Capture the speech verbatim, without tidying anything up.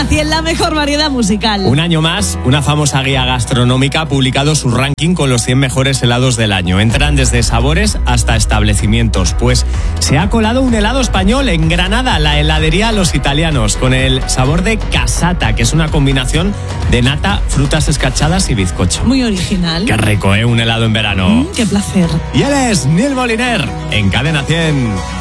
Cadena cien, la mejor variedad musical. Un año más, una famosa guía gastronómica ha publicado su ranking con los cien mejores helados del año. Entran desde sabores hasta establecimientos. Pues se ha colado un helado español en Granada, la heladería Los Italianos, con el sabor de casata, que es una combinación de nata, frutas escachadas y bizcocho. Muy original. Qué rico, ¿eh? Un helado en verano. Mm, qué placer. Y él es Nil Moliner, en Cadena cien.